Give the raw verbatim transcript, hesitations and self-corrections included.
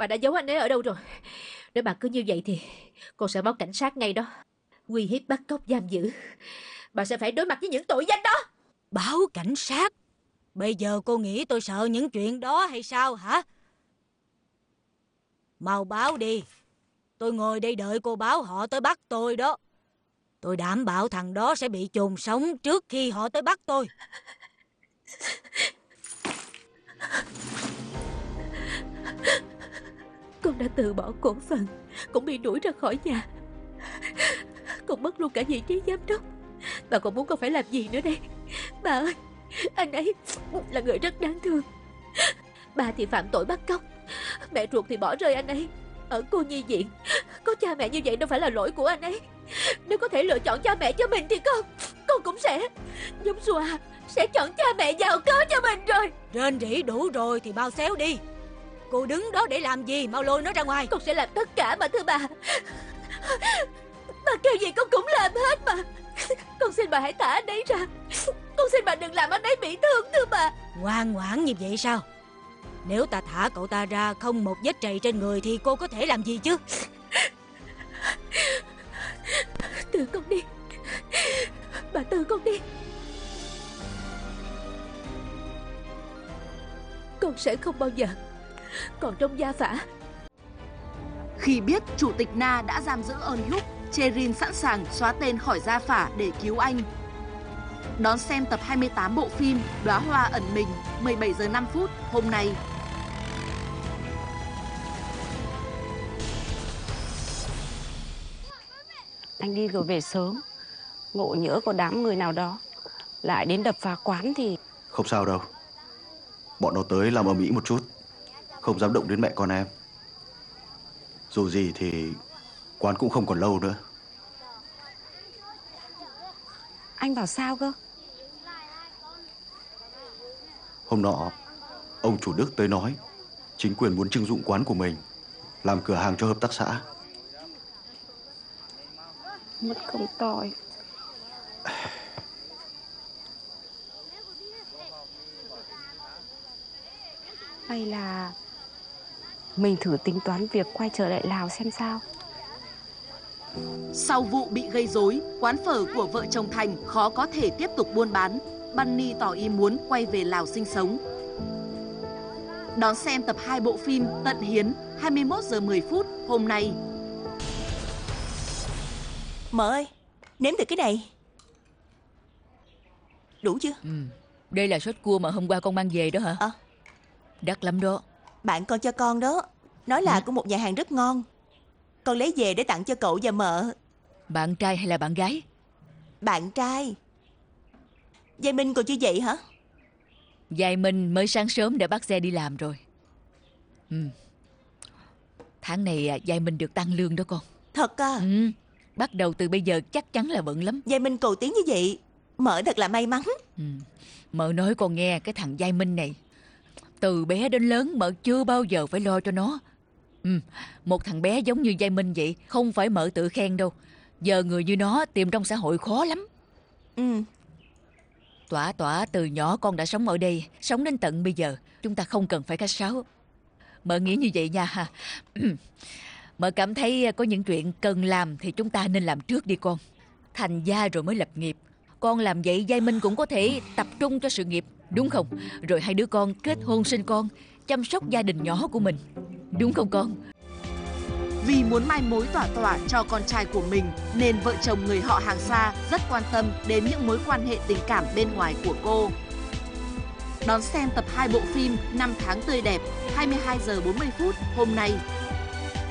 Bà đã giấu anh ấy ở đâu rồi? Nếu bà cứ như vậy thì cô sẽ báo cảnh sát ngay đó. Uy hiếp, bắt cóc, giam giữ. Bà sẽ phải đối mặt với những tội danh đó. Báo cảnh sát? Bây giờ cô nghĩ tôi sợ những chuyện đó hay sao hả? Mau báo đi. Tôi ngồi đây đợi cô báo họ tới bắt tôi đó. Tôi đảm bảo thằng đó sẽ bị chôn sống trước khi họ tới bắt tôi. Con đã từ bỏ cổ phần, cũng bị đuổi ra khỏi nhà, còn mất luôn cả vị trí giám đốc. Bà còn muốn con phải làm gì nữa đây? Bà ơi, anh ấy là người rất đáng thương. Bà thì phạm tội bắt cóc, mẹ ruột thì bỏ rơi anh ấy ở cô nhi viện. Có cha mẹ như vậy đâu phải là lỗi của anh ấy. Nếu có thể lựa chọn cha mẹ cho mình thì con Con cũng sẽ giống Joa, sẽ chọn cha mẹ giàu có cho mình rồi. Rên rỉ đủ rồi thì bao xéo đi. Cô đứng đó để làm gì? Mau lôi nó ra ngoài. Con sẽ làm tất cả mà thưa bà. Bà kêu gì con cũng làm hết mà. Con xin bà hãy thả anh ấy ra. Con xin bà đừng làm anh ấy bị thương thưa bà. Ngoan ngoãn như vậy sao? Nếu ta thả cậu ta ra không một vết trầy trên người thì cô có thể làm gì chứ? Tự con đi. Bà tự con đi. Con sẽ không bao giờ còn trong gia phả. Khi biết chủ tịch Na đã giam giữ Eun Hyuk, Cherin sẵn sàng xóa tên khỏi gia phả để cứu anh. Đón xem tập hai mươi tám bộ phim Đóa hoa ẩn mình mười bảy giờ năm phút hôm nay. Anh đi rồi về sớm, ngộ nhỡ có đám người nào đó lại đến đập phá quán thì... Không sao đâu. Bọn nó tới làm ầm ĩ một chút, không dám động đến mẹ con em. Dù gì thì quán cũng không còn lâu nữa. Anh bảo sao cơ? Hôm nọ ông chủ Đức tới nói chính quyền muốn trưng dụng quán của mình làm cửa hàng cho hợp tác xã. Mất công tỏi. Hay là mình thử tính toán việc quay trở lại Lào xem sao. Sau vụ bị gây rối, quán phở của vợ chồng Thành khó có thể tiếp tục buôn bán. Bunny tỏ ý muốn quay về Lào sinh sống. Đón xem tập hai bộ phim Tận Hiến hai mươi mốt giờ mười phút hôm nay. Mợ ơi, nếm thử cái này. Đủ chưa? Ừ. Đây là sốt cua mà hôm qua con mang về đó hả? Ờ. Đắt lắm đó. Bạn con cho con đó. Nói là Ừ. của một nhà hàng rất ngon. Con lấy về để tặng cho cậu và mợ. Bạn trai hay là bạn gái? Bạn trai. Giai Minh còn chưa dậy hả? Giai Minh mới sáng sớm đã bắt xe đi làm rồi. Ừ. Tháng này Giai Minh được tăng lương đó con. Thật à? Ừ. Bắt đầu từ bây giờ chắc chắn là bận lắm. Giai Minh cầu tiến như vậy, mợ thật là may mắn. Ừ. Mợ nói con nghe, cái thằng Giai Minh này từ bé đến lớn mợ chưa bao giờ phải lo cho nó. Ừ. Một thằng bé giống như Giai Minh vậy không phải mợ tự khen đâu. Giờ người như nó tìm trong xã hội khó lắm. Ừ. Tỏa tỏa từ nhỏ con đã sống ở đây, sống đến tận bây giờ. Chúng ta không cần phải khách sáo. Mợ nghĩ như vậy nha. Mợ cảm thấy có những chuyện cần làm thì chúng ta nên làm trước đi con. Thành gia rồi mới lập nghiệp. Con làm vậy Giai Minh cũng có thể tập trung cho sự nghiệp, đúng không? Rồi hai đứa con kết hôn sinh con, chăm sóc gia đình nhỏ của mình. Đúng không con? Vì muốn mai mối tỏa tỏa cho con trai của mình nên vợ chồng người họ hàng xa rất quan tâm đến những mối quan hệ tình cảm bên ngoài của cô. Đón xem tập hai bộ phim Năm tháng tươi đẹp hai mươi hai giờ bốn mươi phút hôm nay.